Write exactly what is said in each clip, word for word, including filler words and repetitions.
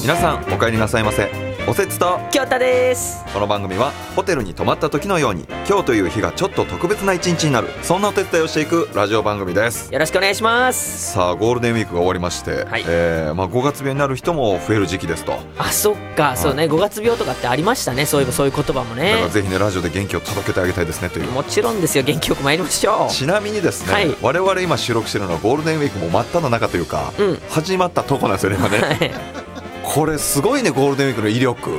皆さんお帰りなさいませ。おせつと京太です。 この番組はホテルに泊まった時のように今日という日がちょっと特別な一日になる、そんなお手伝いをしていくラジオ番組です。 よろしくお願いします。 さあゴールデンウィークが終わりまして、はい、えーまあ、ごがつ病になる人も増える時期ですと。 あ、そっか、はい、そうね、ごがつ病とかってありましたね。そういえばそういう言葉もね。 だからぜひねラジオで元気を届けてあげたいですねという。 もちろんですよ、元気よく参りましょう。 ちなみにですね、はい、我々今収録しているのはゴールデンウィークも真っ只中というか、うん、始まったとこなんですよね今ね、はいこれすごいね、ゴールデンウィークの威力、うん、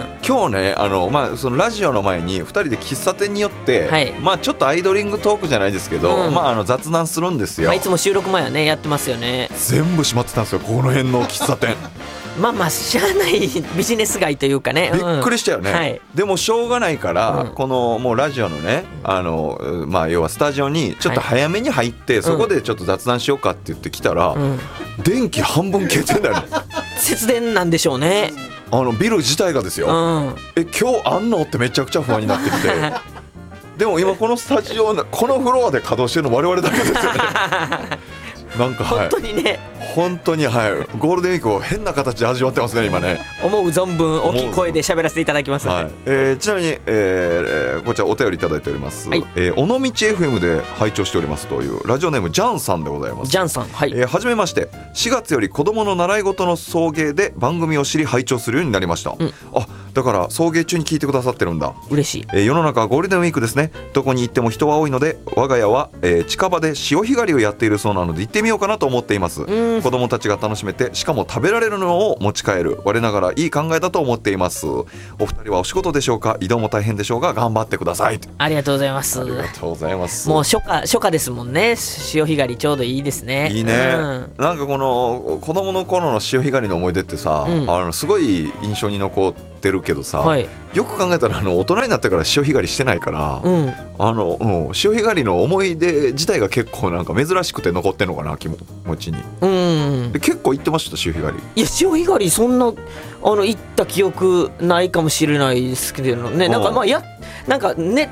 今日ねあの、まあ、そのラジオの前にふたりで喫茶店によって、はいまあ、ちょっとアイドリングトークじゃないですけど、うんまあ、あの雑談するんですよ、まあ、 いつも収録前はねやってますよね。 全部閉まってたんですよこの辺の喫茶店まあまあしゃあないビジネス街というかね、 びっくりしたよね、うんはい、でもしょうがないから、うん、このもうラジオのねあの、まあ、要はスタジオにちょっと早めに入って、はい、そこでちょっと雑談しようかって言ってきたら、うん、電気半分消えてんだよね節電なんでしょうね。 あのビル自体がですよ、うん、え今日あんのってめちゃくちゃ不安になってきてでも今このスタジオこのフロアで稼働してるの我々だけですよねなんか、はい、 本当にね本当にはいゴールデンウィークを変な形で味わってますね今ね。 思う存分大きい声で喋らせていただきます、 はいえー、ちなみに、えー、こちらお便りいただいております、はいえー、尾道 エフエム で拝聴しておりますというラジオネームジャンさんでございます。 ジャンさん、はいえー、はじめまして。しがつより子どもの習い事の送迎で番組を知り拝聴するようになりました、うん、あだから送迎中に聞いてくださってるんだ。 嬉しい、 えー、世の中はゴールデンウィークですね。どこに行っても人は多いので我が家は、えー、近場で潮干狩りをやっているそうなので行ってみようかなと思っています。子どもたちが楽しめてしかも食べられるのを持ち帰る我ながらいい考えだと思っています。お二人はお仕事でしょうか。移動も大変でしょうが頑張ってください。 ありがとうございます。 ありがとうございます。 もう初夏初夏ですもんね。潮干狩りちょうどいいですね。 いいね、うん、なんかこの子供の頃の潮干狩りの思い出ってさ、うん、あのすごい印象に残ってるけどさ、はい、よく考えたらあの大人になってから潮干狩りしてないから、うん、あの、うん、潮干狩りの思い出自体が結構なんか珍しくて残ってんのかな気持ちに、うん、で結構行ってました潮干狩り。 いや潮干狩りそんなあの行った記憶ないかもしれないですけどね。なんかまあやなんかね